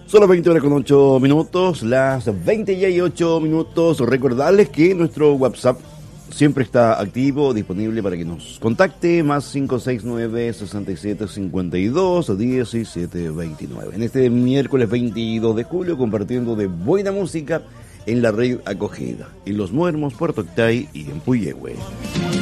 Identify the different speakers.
Speaker 1: Son las 20 horas con 8 minutos, las 20:08 minutos. Recordarles que nuestro WhatsApp siempre está activo, disponible para que nos contacte, más 569-6752-1729. En este miércoles 22 de julio, compartiendo de buena música en la red acogida, en Los Muermos, Puerto Octay y en Puyehue.